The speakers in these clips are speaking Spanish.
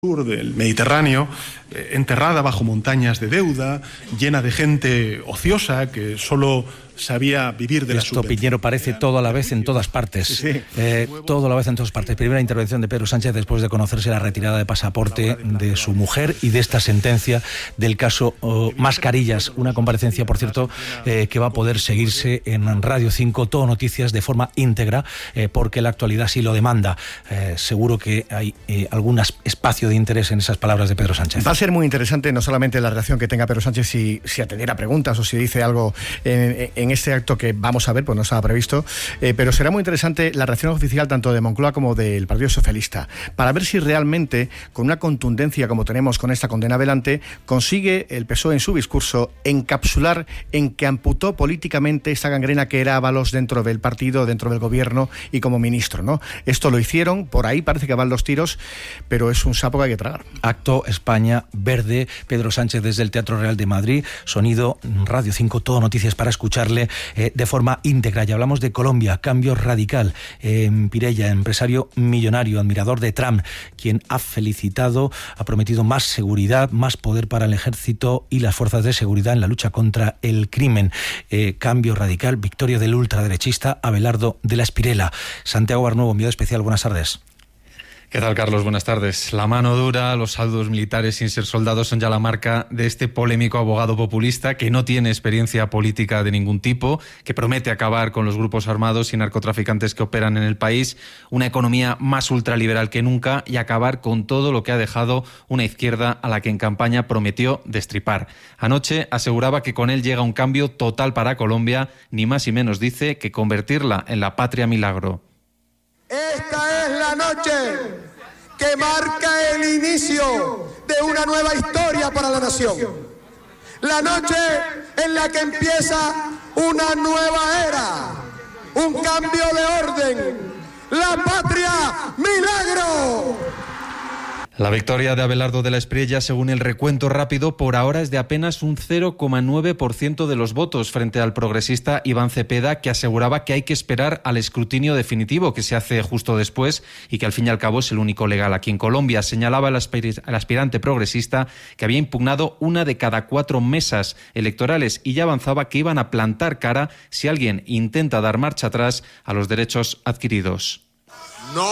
sur del Mediterráneo, enterrada bajo montañas de deuda, llena de gente ociosa que solo sabía vivir de la subvención. Esto, Piñero, parece todo a la vez en todas partes. Sí. Todo a la vez en todas partes. Primera intervención de Pedro Sánchez después de conocerse la retirada de pasaporte de su mujer y de esta sentencia del caso Mascarillas. Una comparecencia, por cierto, que va a poder seguirse en Radio 5, Todo Noticias, de forma íntegra, porque la actualidad sí lo demanda. Seguro que hay algún espacio de interés en esas palabras de Pedro Sánchez. Va a ser muy interesante no solamente la reacción que tenga Pedro Sánchez si atendiera preguntas o si dice algo en este acto que vamos a ver, pues no estaba previsto, pero será muy interesante la reacción oficial tanto de Moncloa como del Partido Socialista, para ver si realmente, con una contundencia como tenemos con esta condena delante, consigue el PSOE en su discurso encapsular en que amputó políticamente esta gangrena que era Ábalos dentro del partido, dentro del gobierno y como ministro, ¿no? Esto lo hicieron, por ahí parece que van los tiros, pero es un sapo que hay que tragar. Acto España Verde, Pedro Sánchez desde el Teatro Real de Madrid, sonido Radio 5, Todo Noticias para escucharle de forma íntegra. Y hablamos de Colombia, cambio radical. Pirella, empresario millonario, admirador de Trump, quien ha prometido más seguridad, más poder para el ejército y las fuerzas de seguridad en la lucha contra el crimen. Cambio radical, victoria del ultraderechista Abelardo de la Espriella. Santiago Barnuevo, enviado especial, buenas tardes. ¿Qué tal, Carlos? Buenas tardes. La mano dura, los saludos militares sin ser soldados son ya la marca de este polémico abogado populista que no tiene experiencia política de ningún tipo, que promete acabar con los grupos armados y narcotraficantes que operan en el país, una economía más ultraliberal que nunca y acabar con todo lo que ha dejado una izquierda a la que en campaña prometió destripar. Anoche aseguraba que con él llega un cambio total para Colombia, ni más ni menos dice que convertirla en la patria milagro. Esta es la noche que marca el inicio de una nueva historia para la nación. La noche en la que empieza una nueva era, un cambio de orden, la patria milagro. La victoria de Abelardo de la Espriella, según el recuento rápido, por ahora es de apenas un 0,9% de los votos frente al progresista Iván Cepeda, que aseguraba que hay que esperar al escrutinio definitivo que se hace justo después y que al fin y al cabo es el único legal aquí en Colombia. Señalaba el aspirante progresista que había impugnado una de cada 4 mesas electorales y ya avanzaba que iban a plantar cara si alguien intenta dar marcha atrás a los derechos adquiridos. No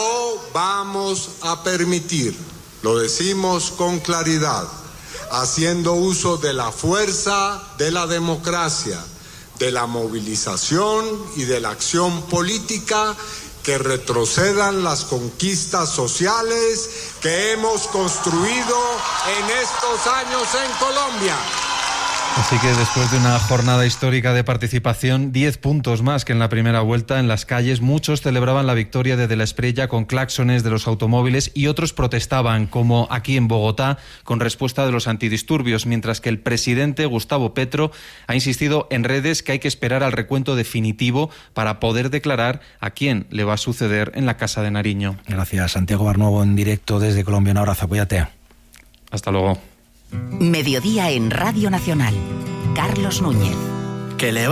vamos a permitir, lo decimos con claridad, haciendo uso de la fuerza de la democracia, de la movilización y de la acción política, que retrocedan las conquistas sociales que hemos construido en estos años en Colombia. Así que después de una jornada histórica de participación, 10 puntos más que en la primera vuelta en las calles, muchos celebraban la victoria de la Espriella con claxones de los automóviles y otros protestaban, como aquí en Bogotá, con respuesta de los antidisturbios, mientras que el presidente Gustavo Petro ha insistido en redes que hay que esperar al recuento definitivo para poder declarar a quién le va a suceder en la Casa de Nariño. Gracias, Santiago Barnuevo, en directo desde Colombia. Un abrazo, cuídate. Hasta luego. Mediodía en Radio Nacional. Carlos Núñez.